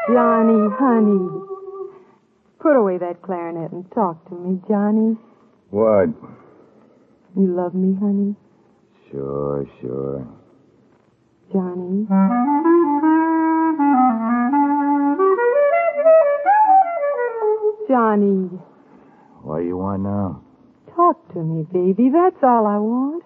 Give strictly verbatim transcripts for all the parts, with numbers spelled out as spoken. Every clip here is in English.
Johnny, honey. Put away that clarinet and talk to me, Johnny. What? You love me, honey? Sure, sure. Johnny. Johnny. What do you want now? Talk to me, baby. That's all I want.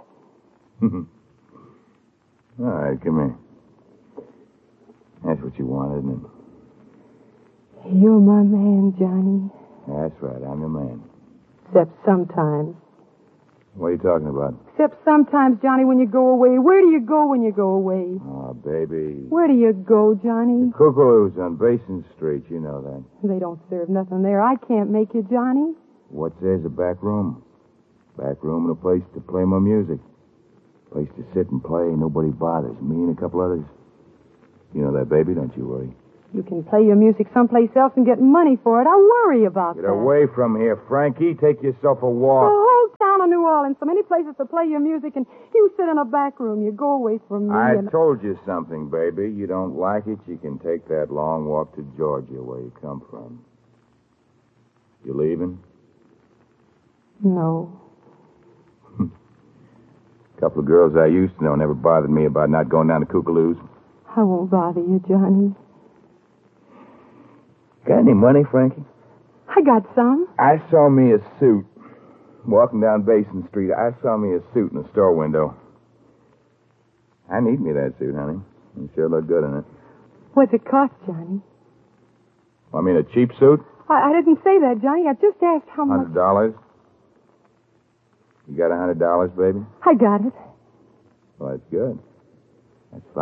All right, come here. That's what you want, isn't it? You're my man, Johnny. That's right, I'm your man. Except sometimes. What are you talking about? Except sometimes, Johnny, when you go away. Where do you go when you go away? Oh, baby. Where do you go, Johnny? The Kookaloo's on Basin Street, you know that. They don't serve nothing there. I can't make you, Johnny. What's there's a back room. Back room and a place to play my music. Place to sit and play, nobody bothers. Me and a couple others. You know that, baby, don't you worry. You can play your music someplace else and get money for it. I worry about Get that. away from here, Frankie. Take yourself a The walk. whole town of New Orleans, so many places to play your music, and you sit in a back room. You go away from me. I and... told you something, baby. You don't like it, you can take that long walk to Georgia, where you come from. You leaving? No. A couple of girls I used to know never bothered me about not going down to Kookaloo's. I won't bother you, Johnny. Got any money, Frankie? I got some. I saw me a suit. Walking down Basin Street, I saw me a suit in the store window. I need me that suit, honey. You sure look good in it. What's it cost, Johnny? I mean, a cheap suit? I, I didn't say that, Johnny. I just asked how much. Hundred dollars? You got a hundred dollars, baby? I got it. Well, that's good. That's fine.